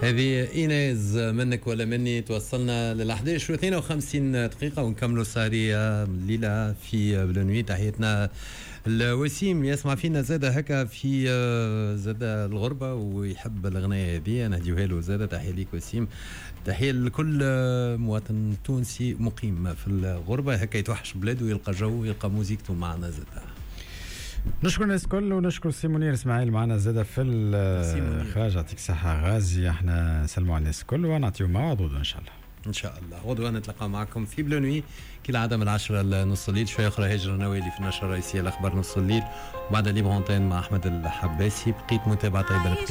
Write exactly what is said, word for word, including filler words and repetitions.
هذه إيناز منك ولا مني. توصلنا لل أحد عشر واثنين وخمسين دقيقة ونكملوا سارية الليلة في بلونوي. تحياتنا الوسيم يسمع فينا زادة هكا في زادة الغربة ويحب الأغنية هذه، نهديوها له زادة. تحية ليك وسيم، تحية لكل مواطن تونسي مقيم في الغربة هكا يتوحش بلاده ويلقى جو ويلقى موزيكته معنا زادة. نشكر الناس كل ونشكر سي منير اسماعيل معنا زادة في الإخراج. يعطيك الصحة غازي. احنا نسلموا على الناس كل ونعطيو موعد غدوة إن شاء الله. إن شاء الله غدوة نتلقى معكم في بلونوي كالعادة من العشرة لنص الليل. شوية أخرى هجرة نوالي في النشرة الرئيسية الأخبار نص الليل، وبعد ليبرونتين مع أحمد الحباسي. بقيت متابعة طيبة.